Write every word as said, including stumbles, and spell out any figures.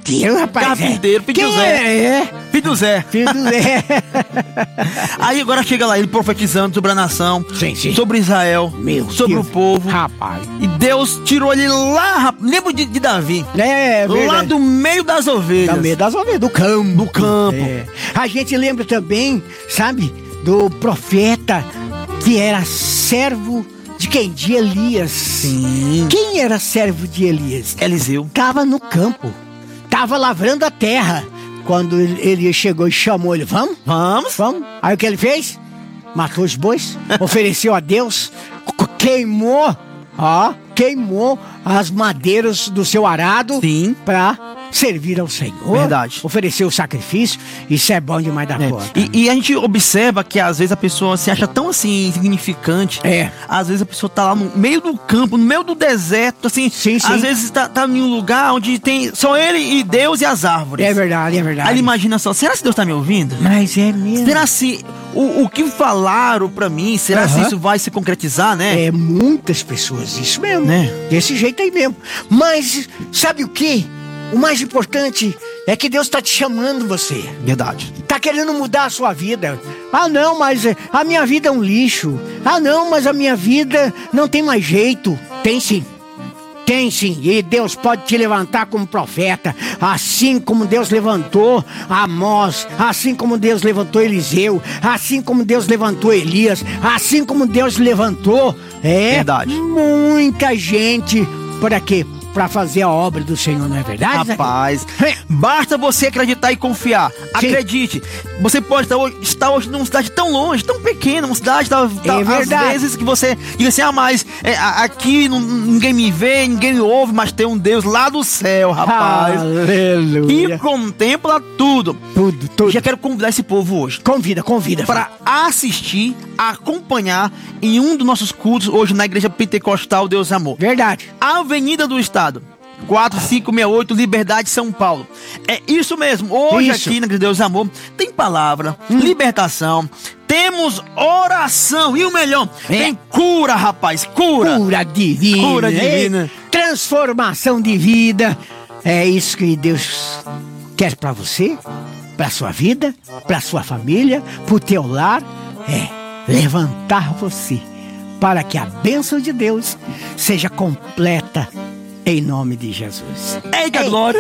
carpinteiro, rapaz. Carpinteiro, filho Quem do Zé. é? Filho do Zé. Filho do Zé. Aí agora chega lá, ele profetizando sobre a nação, Sim, sim. sobre Israel, Meu sobre Deus. o povo. Rapaz. E Deus tirou ele lá, rapaz, lembra de, de Davi? É, Lá verdade. do meio das ovelhas. Da meio das ovelhas, do campo. Do campo. É. A gente lembra também, sabe, do profeta que era servo de quem? De Elias. Sim. Quem era servo de Elias? Eliseu. Tava no campo, tava lavrando a terra. Quando ele, ele chegou e chamou ele, vamos? Vamos. Vamos. Aí o que ele fez? Matou os bois, ofereceu a Deus, queimou, ó, queimou as madeiras do seu arado. Sim. Pra servir ao Senhor. Verdade. Oferecer o sacrifício. Isso é bom demais da É. conta. E, e a gente observa que às vezes a pessoa se acha tão assim insignificante. É. Às vezes a pessoa tá lá no meio do campo, no meio do deserto, assim. Sim, sim. Às vezes tá, tá em um lugar onde tem só ele e Deus e as árvores. É verdade, é verdade. Aí ele imagina só, será que Deus tá me ouvindo? Mas é mesmo. Será se o, o que falaram pra mim, será se Aham. isso vai se concretizar, né? É, muitas pessoas, isso mesmo. Né? Desse jeito aí mesmo. Mas, sabe o que? O mais importante é que Deus está te chamando você. Verdade. Tá querendo mudar a sua vida. Ah não, mas eh, a minha vida é um lixo. Ah não, mas a minha vida não tem mais jeito. Tem sim. Tem sim, e Deus pode te levantar como profeta, assim como Deus levantou Amós, assim como Deus levantou Eliseu, assim como Deus levantou Elias, assim como Deus levantou, é, Verdade. muita gente. Para quê? Para fazer a obra do Senhor, não é verdade? Rapaz, É. basta você acreditar e confiar. Acredite, você pode estar hoje, estar hoje numa cidade tão longe, tão pequena, uma cidade, tá, tá, É verdade. às vezes que você diga assim, ah, mas é, a- aqui não- ninguém me vê, ninguém me ouve, mas tem um Deus lá do céu, rapaz, Aleluia. e contempla tudo. Tudo, tudo. Já quero convidar esse povo hoje Convida, convida. para assistir, acompanhar em um dos nossos cultos hoje na Igreja Pentecostal Deus e Amor. Verdade. Avenida do Estado, quatro cinco seis oito, Liberdade, São Paulo. É isso mesmo. Hoje Isso. aqui na Igreja Deus e Amor tem palavra, libertação, temos oração e o melhor, É. tem cura, rapaz, cura. Cura divina. Cura divina. é, Transformação de vida. É isso que Deus quer pra você, pra sua vida, pra sua família, pro teu lar. É levantar você para que a bênção de Deus seja completa em nome de Jesus. Eita Ei. glória.